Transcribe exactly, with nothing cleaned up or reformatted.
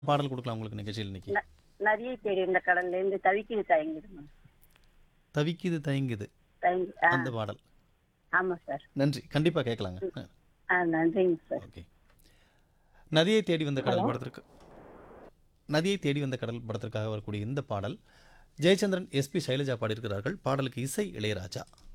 பாடல் குடுக்கலாம் உங்களுக்கு நிகழ்ச்சியில் இன்னைக்கு. ந நதியை தேடி இந்த கடல்லேருந்து தவிக்குது தயங்குதும்மா. தவிக்குது தயங்குது. தயங்கி ஆ. அந்த பாடல். ஆமா சார். நன்றி. கண்டிப்பா கேட்கலாங்க. ம். அ. ஆ நன்றிங்க சார். ஓகே. நதியை தேடி வந்த கடல் ஹலோ. படத்திற்கு நதியை தேடி வந்த கடல் படத்திற்காக வரக்கூடிய இந்த பாடல் ஜெயச்சந்திரன், எஸ்பி சைலஜா பாடியிருக்கிறார்கள். பாடலுக்கு இசை இளையராஜா.